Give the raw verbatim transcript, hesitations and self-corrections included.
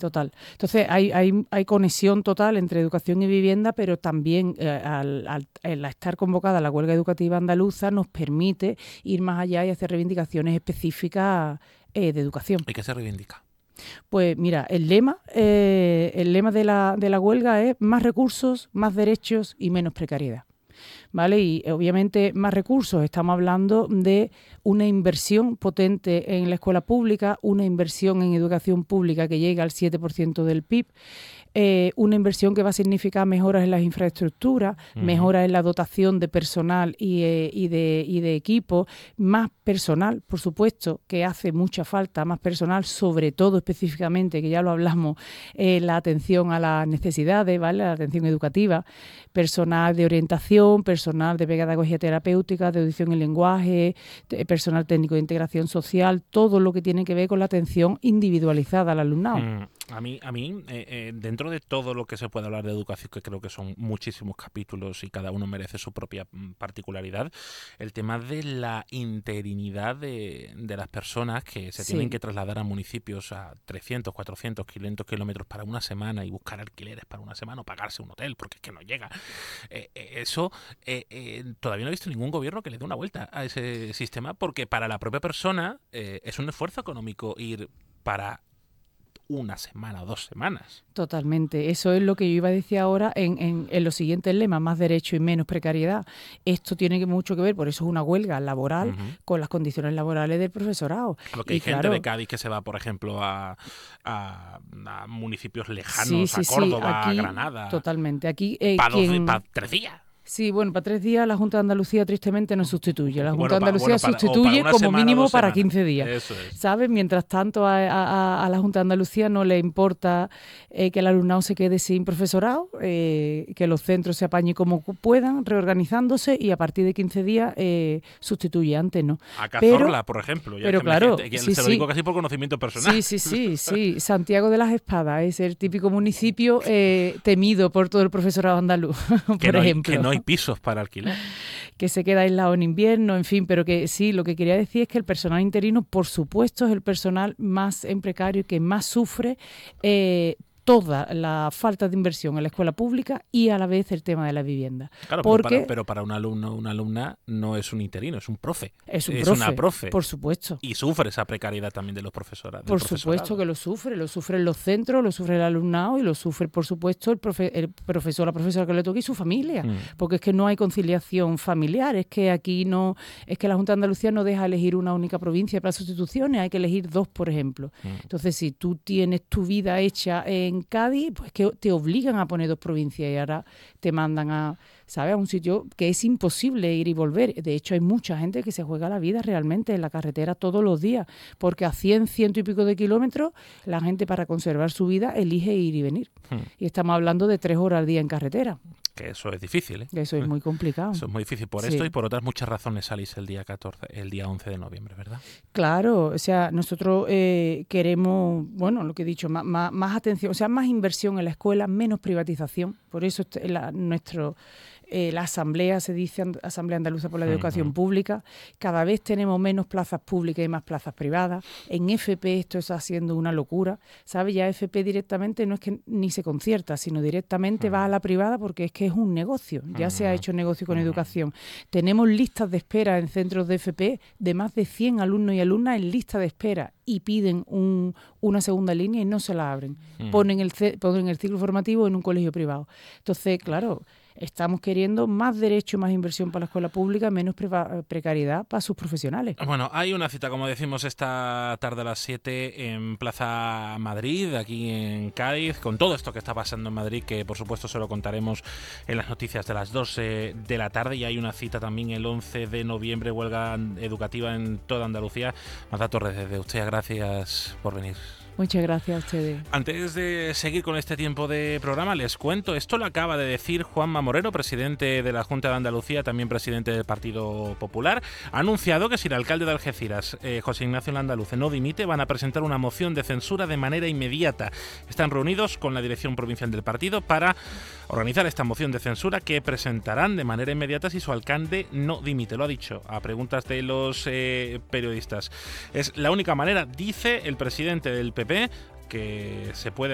total. Entonces hay, hay, hay conexión total entre educación y vivienda, pero también eh, al, al, al estar convocada la huelga educativa andaluza nos permite ir más allá y hacer reivindicaciones específicas eh, de educación. ¿Y qué se reivindica? Pues mira, el lema, eh, el lema de la, de la huelga es más recursos, más derechos y menos precariedad. ¿Vale? Y obviamente más recursos, estamos hablando de una inversión potente en la escuela pública, una inversión en educación pública que llega al siete por ciento del P I B, eh, una inversión que va a significar mejoras en las infraestructuras, uh-huh. mejoras en la dotación de personal y, eh, y, de, y de equipo, más personal, por supuesto, que hace mucha falta, más personal, sobre todo específicamente, que ya lo hablamos, eh, la atención a las necesidades, ¿vale? La atención educativa, personal de orientación, personal de pedagogía terapéutica, de audición y lenguaje, personal técnico de integración social, todo lo que tiene que ver con la atención individualizada al alumnado. Mm, a mí, a mí eh, eh, dentro de todo lo que se puede hablar de educación, que creo que son muchísimos capítulos y cada uno merece su propia particularidad, el tema de la interinidad de, de las personas que se sí. tienen que trasladar a municipios a trescientos, cuatrocientos, quinientos kilómetros para una semana y buscar alquileres para una semana o pagarse un hotel porque es que no llega. Eh, eh, eso eh, eh, todavía no he visto ningún gobierno que le dé una vuelta a ese sistema, porque para la propia persona eh, es un esfuerzo económico ir para una semana o dos semanas. Totalmente. Eso es lo que yo iba a decir ahora en, en, en los siguientes lemas, más derecho y menos precariedad. Esto tiene mucho que ver, por eso es una huelga laboral, uh-huh. con las condiciones laborales del profesorado. Porque hay y gente claro, de Cádiz que se va, por ejemplo, a, a, a municipios lejanos, sí, sí, a Córdoba, sí, aquí, a Granada. Totalmente. Aquí eh, para quien... pa tres días. Sí, bueno, para tres días la Junta de Andalucía tristemente no sustituye. La Junta bueno, de Andalucía bueno, para, sustituye para como semana, mínimo para semanas. quince días. Eso es. ¿Sabes? Mientras tanto a, a, a la Junta de Andalucía no le importa eh, que el alumnado se quede sin profesorado, eh, que los centros se apañen como puedan, reorganizándose, y a partir de quince días eh, sustituye. Antes no. A Cazorla, pero, por ejemplo. Ya pero que claro, me, que sí, se lo digo sí. casi por conocimiento personal. Sí, sí, sí, sí. Santiago de las Espadas es el típico municipio eh, temido por todo el profesorado andaluz, por que no hay, ejemplo. Que no hay pisos para alquilar. Que se queda aislado en invierno, en fin, pero que sí, lo que quería decir es que el personal interino, por supuesto, es el personal más en precario y que más sufre eh, toda la falta de inversión en la escuela pública y a la vez el tema de la vivienda. Claro, Porque, pero, para, pero para un alumno o una alumna no es un interino, es un profe. Es, un es profe, una profe. Por supuesto. Y sufre esa precariedad también de los profesores. Por supuesto que lo sufre, lo sufren los centros, lo sufre el alumnado y lo sufre, por supuesto, el, profe, el profesor, la profesora que le toque y su familia. Mm. Porque es que no hay conciliación familiar, es que aquí no, es que la Junta de Andalucía no deja elegir una única provincia para sustituciones, hay que elegir dos, por ejemplo. Mm. Entonces, si tú tienes tu vida hecha en Cádiz, pues que te obligan a poner dos provincias y ahora te mandan a, ¿sabes?, a un sitio que es imposible ir y volver. De hecho, hay mucha gente que se juega la vida realmente en la carretera todos los días, porque a cien, ciento y pico de kilómetros, la gente para conservar su vida elige ir y venir. Hmm. Y estamos hablando de tres horas al día en carretera. Que eso es difícil, ¿eh? Eso es muy complicado. Eso es muy difícil. Por sí. esto y por otras muchas razones salís el día catorce, el día once de noviembre, ¿verdad? Claro, o sea, nosotros eh, queremos, bueno, lo que he dicho, más, más, más atención, o sea, más inversión en la escuela, menos privatización. Por eso la, nuestro... Eh, la asamblea, se dice Asamblea Andaluza por la Educación uh-huh. Pública, cada vez tenemos menos plazas públicas y más plazas privadas. En F P esto está haciendo una locura, ¿sabes? Ya F P directamente no es que ni se concierta, sino directamente uh-huh. va a la privada porque es que es un negocio, ya uh-huh. se ha hecho negocio con uh-huh. educación. Tenemos listas de espera en centros de F P de más de cien alumnos y alumnas en lista de espera y piden un, una segunda línea y no se la abren. Uh-huh. Ponen, el, ponen el ciclo formativo en un colegio privado. Entonces, claro, estamos queriendo más derecho, más inversión para la escuela pública, menos pre- precariedad para sus profesionales. Bueno, hay una cita, como decimos, esta tarde a las siete en Plaza Madrid, aquí en Cádiz, con todo esto que está pasando en Madrid, que por supuesto se lo contaremos en las noticias de las doce de la tarde. Y hay una cita también el once de noviembre, huelga educativa en toda Andalucía. Marta Torres, desde usted, gracias por venir. Muchas gracias a ustedes. Antes de seguir con este tiempo de programa, les cuento, esto lo acaba de decir Juanma Moreno, presidente de la Junta de Andalucía, también presidente del Partido Popular. Ha anunciado que si el alcalde de Algeciras, eh, José Ignacio Landaluce, no dimite, van a presentar una moción de censura de manera inmediata. Están reunidos con la dirección provincial del partido para organizar esta moción de censura que presentarán de manera inmediata si su alcalde no dimite. Lo ha dicho a preguntas de los eh, periodistas. Es la única manera, dice el presidente del P P, que se puede